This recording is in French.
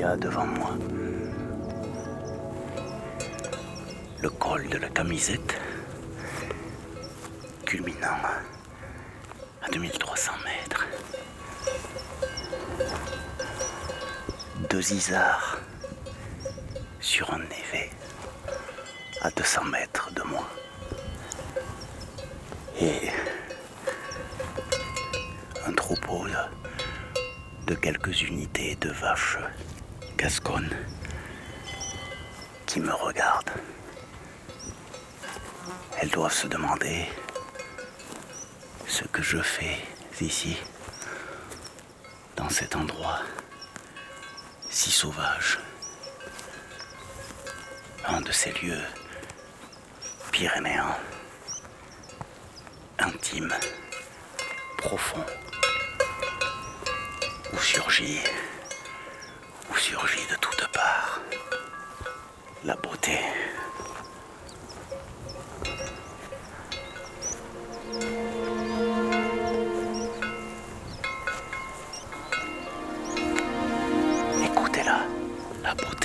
y a devant moi. Le col de la camisette, culminant à 2300 mètres. 2 isards sur un névé à 200 mètres de moi. Et un troupeau de quelques unités de vaches gasconnes qui me regardent. Elles doivent se demander ce que je fais ici, dans cet endroit si sauvage. Un de ces lieux pyrénéens, intimes, profonds, où surgit de toutes parts la beauté. Écoutez-la, la beauté.